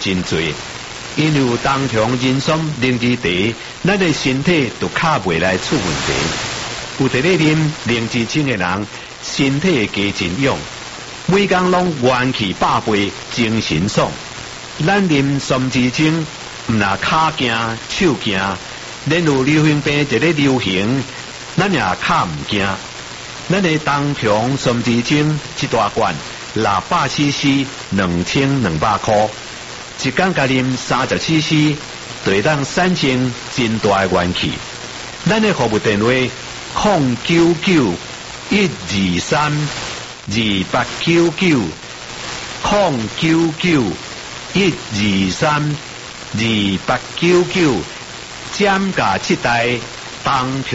真多。因有当强人参灵芝茶，咱的身体就卡袂来出问题。有伫咧啉灵芝精的人，身体加真勇，每工拢元气百倍，精神爽。咱啉参枝精，毋若骹惊、手惊，连有流行病一咧流行，咱也卡毋惊。咱的当强参枝精一大罐600cc，2200块。一天甲啉30cc，就会当产生真大的元气。咱的服务电话099-123-2899，099-123-2899，减价7台当强。